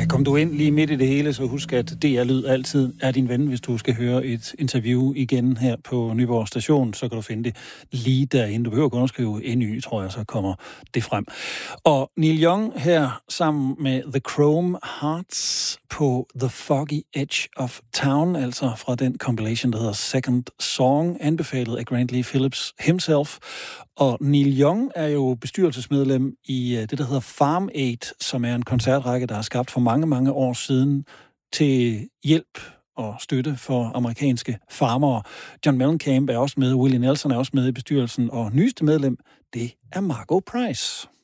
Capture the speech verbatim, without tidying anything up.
Kom du ind lige midt i det hele, så husk, at D R-lyd altid er din ven. Hvis du skal høre et interview igen her på Nyborg Station, så kan du finde det lige derinde. Du behøver kun at skrive N Y, tror jeg, så kommer det frem. Og Neil Young her sammen med The Chrome Hearts på The Foggy Edge of Town, altså fra den compilation, der hedder Second Song, anbefalet af Grant Lee Phillips himself. Og Neil Young er jo bestyrelsesmedlem i det, der hedder Farm Aid, som er en koncertrække, der er skabt for mange, mange år siden til hjælp og støtte for amerikanske farmere. John Mellencamp er også med, Willie Nelson er også med i bestyrelsen, og nyeste medlem, det er Margo Price.